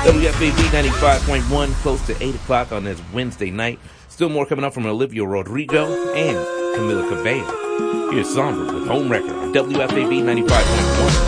WFAB 95.1, close to 8 o'clock on this Wednesday night. Still more coming up from Olivia Rodrigo and Camila Cabello. Here's Sombra with Home Record on WFAB 95.1.